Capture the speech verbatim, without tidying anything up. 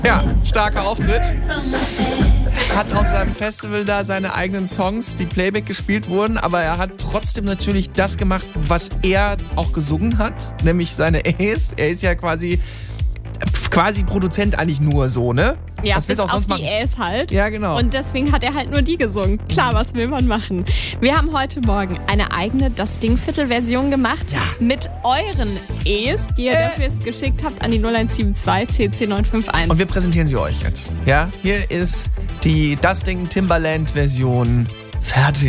Ja, starker Auftritt. Hat auf seinem Festival da seine eigenen Songs, die Playback gespielt wurden, aber er hat trotzdem natürlich das gemacht, was er auch gesungen hat, nämlich seine A's. Er ist ja quasi quasi Produzent eigentlich nur so, ne? Ja, was bis auch auf sonst die machen? Äs halt. Ja, genau. Und deswegen hat er halt nur die gesungen. Klar, was will man machen? Wir haben heute Morgen eine eigene Das Ding-Viertel-Version gemacht. Ja. Mit euren Äs, die ihr Äh. dafür geschickt habt an die null eins sieben zwei C C neun fünf eins. Und wir präsentieren sie euch jetzt. Ja, hier ist die Das Ding Timbaland-Version fertig.